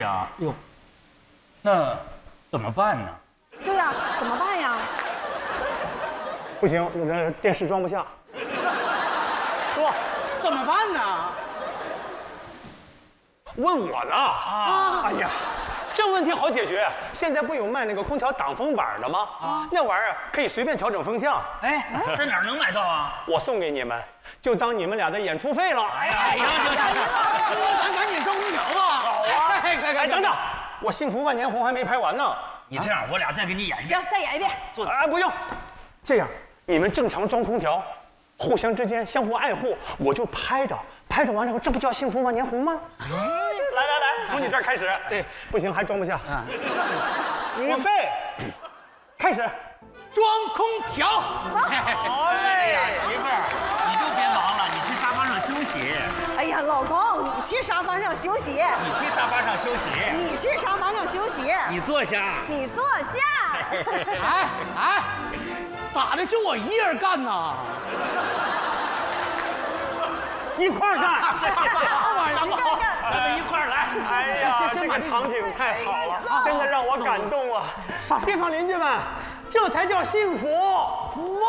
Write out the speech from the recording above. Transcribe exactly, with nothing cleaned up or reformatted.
呀，哟，那怎么办呢？ 对呀，怎么办呀？ 不行，我这电视装不下。说， 怎么办呢？ 问我呢？啊！哎呀，这问题好解决。现在不有卖那个空调挡风板的吗？啊，那玩意儿可以随便调整风向。 哎，在哪儿能买到啊？ 我送给你们，就当你们俩的演出费了。 哎呀，行行行， 咱赶紧装空调吧。 好啊！ 哎，快快， 等等，我《幸福万年红》还没拍完呢。 你这样，我俩再给你演一遍。 行，再演一遍。 坐。 哎，不用，这样你们正常装空调，互相之间相互爱护，我就拍着拍着完了以后，这不叫幸福万年红吗？来来来，从你这儿开始。对，不行还装不下。预备，开始， 装空调。 好嘞， 媳妇儿，你就别忙了，你去沙发上休息。 哎呀，老公，你去沙发上休息。 你去沙发上休息。 你去沙发上休息。 你坐下。 你坐下。 哎哎，打的就我一人干呐？ 一块儿干。 啥玩意儿？ 咱们一块儿来。 哎呀，这个场景太好了，真的让我感动啊！街坊邻居们，这才叫幸福。